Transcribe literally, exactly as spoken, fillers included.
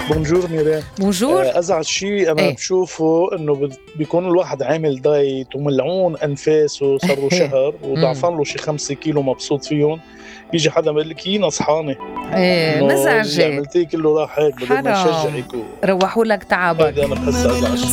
بونجور ميران. بونجور. آه، أزعج شيء أنا إيه. بشوفه إنه بد- بيكون الواحد عامل دايت وملعون أنفاسه صار له شهر إمم. وضعفان له شي خمسة كيلو مبسوط فيهم، يجي حدا بيقول لك يي نصحانة إيه إنه اللي مزعجة. عملتيه كله راح هيك بدل ما حرام، يشجعك و... روّحوا لك تعبك. هيدي أنا بحسها أزعج.